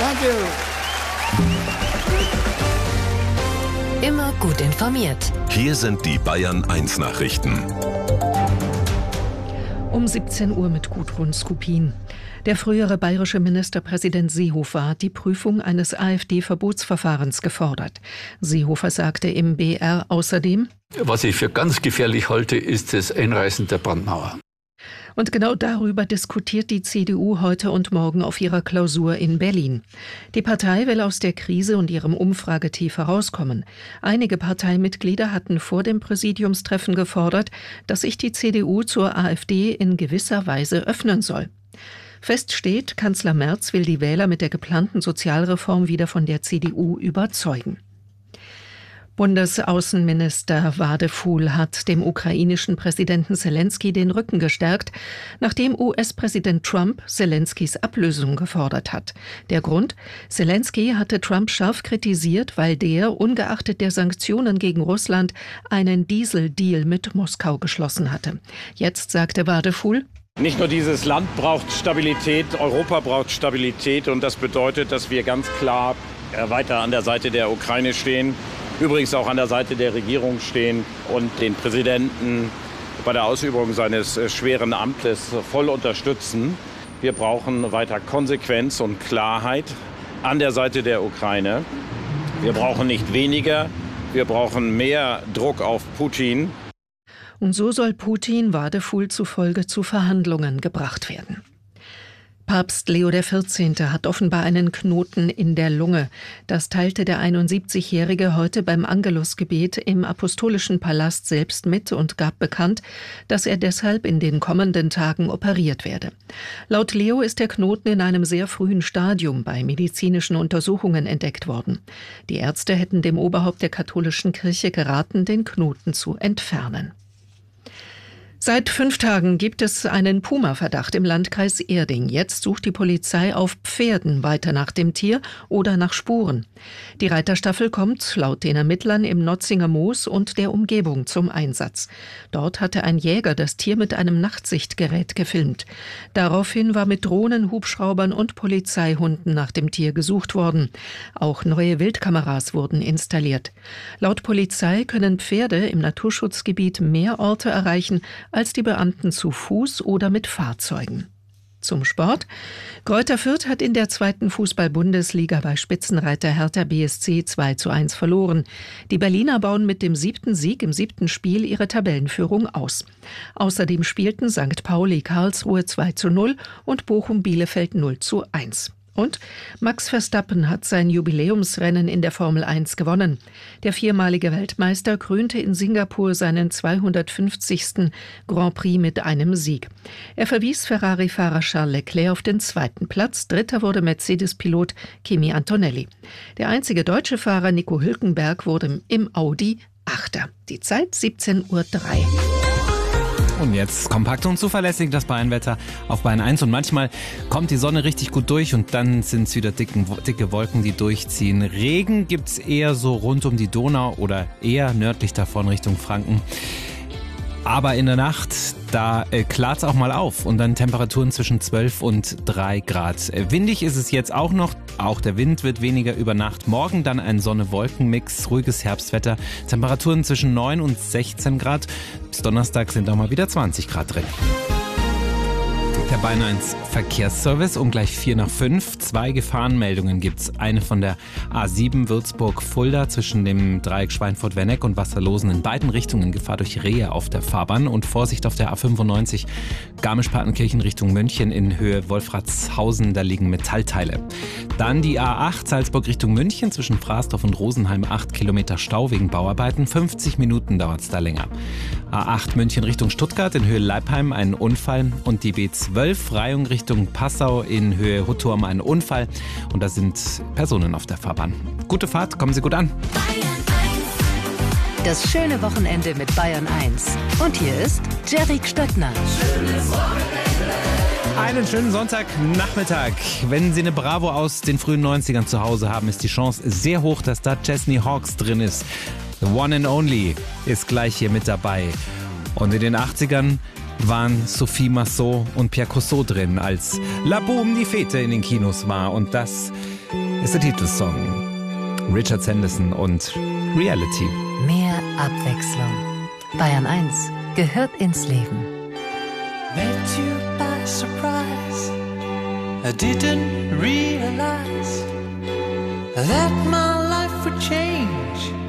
Thank you. Immer gut informiert. Hier sind die Bayern 1 Nachrichten. Um 17 Uhr mit Gudrun Skupin. Der frühere bayerische Ministerpräsident Seehofer hat die Prüfung eines AfD-Verbotsverfahrens gefordert. Seehofer sagte im BR außerdem: Was ich für ganz gefährlich halte, ist das Einreißen der Brandmauer. Und genau darüber diskutiert die CDU heute und morgen auf ihrer Klausur in Berlin. Die Partei will aus der Krise und ihrem Umfragetief herauskommen. Einige Parteimitglieder hatten vor dem Präsidiumstreffen gefordert, dass sich die CDU zur AfD in gewisser Weise öffnen soll. Fest steht, Kanzler Merz will die Wähler mit der geplanten Sozialreform wieder von der CDU überzeugen. Bundesaußenminister Wadephul hat dem ukrainischen Präsidenten Selenskyj den Rücken gestärkt, nachdem US-Präsident Trump Selenskys Ablösung gefordert hat. Der Grund: Selenskyj hatte Trump scharf kritisiert, weil der, ungeachtet der Sanktionen gegen Russland, einen Dieseldeal mit Moskau geschlossen hatte. Jetzt sagte Wadephul: Nicht nur dieses Land braucht Stabilität, Europa braucht Stabilität, und das bedeutet, dass wir ganz klar weiter an der Seite der Ukraine stehen. Übrigens auch an der Seite der Regierung stehen und den Präsidenten bei der Ausübung seines schweren Amtes voll unterstützen. Wir brauchen weiter Konsequenz und Klarheit an der Seite der Ukraine. Wir brauchen nicht weniger, wir brauchen mehr Druck auf Putin. Und so soll Putin Wadephul zufolge zu Verhandlungen gebracht werden. Papst Leo XIV. Hat offenbar einen Knoten in der Lunge. Das teilte der 71-Jährige heute beim Angelusgebet im Apostolischen Palast selbst mit und gab bekannt, dass er deshalb in den kommenden Tagen operiert werde. Laut Leo ist der Knoten in einem sehr frühen Stadium bei medizinischen Untersuchungen entdeckt worden. Die Ärzte hätten dem Oberhaupt der katholischen Kirche geraten, den Knoten zu entfernen. Seit 5 Tagen gibt es einen Puma-Verdacht im Landkreis Erding. Jetzt sucht die Polizei auf Pferden weiter nach dem Tier oder nach Spuren. Die Reiterstaffel kommt laut den Ermittlern im Notzinger Moos und der Umgebung zum Einsatz. Dort hatte ein Jäger das Tier mit einem Nachtsichtgerät gefilmt. Daraufhin war mit Drohnen, Hubschraubern und Polizeihunden nach dem Tier gesucht worden. Auch neue Wildkameras wurden installiert. Laut Polizei können Pferde im Naturschutzgebiet mehr Orte erreichen als die Beamten zu Fuß oder mit Fahrzeugen. Zum Sport. Greuther Fürth hat in der 2. Fußball-Bundesliga bei Spitzenreiter Hertha BSC 2:1 verloren. Die Berliner bauen mit dem 7. Sieg im 7. Spiel ihre Tabellenführung aus. Außerdem spielten St. Pauli Karlsruhe 2:0 und Bochum Bielefeld 0:1. Und Max Verstappen hat sein Jubiläumsrennen in der Formel 1 gewonnen. Der 4-malige Weltmeister krönte in Singapur seinen 250. Grand Prix mit einem Sieg. Er verwies Ferrari-Fahrer Charles Leclerc auf den 2. Platz. Dritter wurde Mercedes-Pilot Kimi Antonelli. Der einzige deutsche Fahrer Nico Hülkenberg wurde im Audi 8. Die Zeit 17:03 Uhr. Und jetzt kompakt und zuverlässig das Bayernwetter auf Bayern 1. Und manchmal kommt die Sonne richtig gut durch und dann sind es wieder dicke Wolken, die durchziehen. Regen gibt's eher so rund um die Donau oder eher nördlich davon Richtung Franken. Aber in der Nacht, da klart's auch mal auf und dann Temperaturen zwischen 12 und 3 Grad. Windig ist es jetzt auch noch, auch der Wind wird weniger über Nacht. Morgen dann ein Sonne-Wolken-Mix, ruhiges Herbstwetter, Temperaturen zwischen 9 und 16 Grad. Bis Donnerstag sind auch mal wieder 20 Grad drin. Der Bayern 1 Verkehrsservice um gleich 4:05. 2 Gefahrenmeldungen gibt's. Eine von der A7 Würzburg-Fulda zwischen dem Dreieck Schweinfurt-Werneck und Wasserlosen in beiden Richtungen. Gefahr durch Rehe auf der Fahrbahn und Vorsicht auf der A95 Garmisch-Partenkirchen Richtung München in Höhe Wolfratshausen. Da liegen Metallteile. Dann die A8 Salzburg Richtung München zwischen Fraßdorf und Rosenheim. 8 Kilometer Stau wegen Bauarbeiten. 50 Minuten dauert's da länger. A8 München Richtung Stuttgart in Höhe Leipheim ein Unfall und die B12 Freyung Richtung Passau in Höhe Hutturm ein Unfall und da sind Personen auf der Fahrbahn. Gute Fahrt, kommen Sie gut an. Das schöne Wochenende mit Bayern 1. Und hier ist Jerrik Stöckner. Einen schönen Sonntagnachmittag. Wenn Sie eine Bravo aus den frühen 90ern zu Hause haben, ist die Chance sehr hoch, dass da Chesney Hawkes drin ist. The One and Only ist gleich hier mit dabei. Und in den 80ern waren Sophie Massot und Pierre Cossot drin, als La Boum die Fete in den Kinos war. Und das ist der Titelsong. Richard Sanderson und Reality. Mehr Abwechslung. Bayern 1 gehört ins Leben. Met you by surprise. I didn't realize that my life would change.